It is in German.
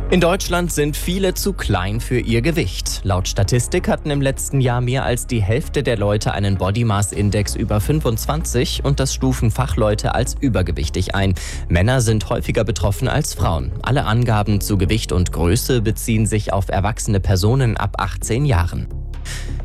In Deutschland sind viele zu klein für ihr Gewicht. Laut Statistik hatten im letzten Jahr mehr als die Hälfte der Leute einen Body Mass Index über 25 und das stufen Fachleute als übergewichtig ein. Männer sind häufiger betroffen als Frauen. Alle Angaben zu Gewicht und Größe beziehen sich auf erwachsene Personen ab 18 Jahren.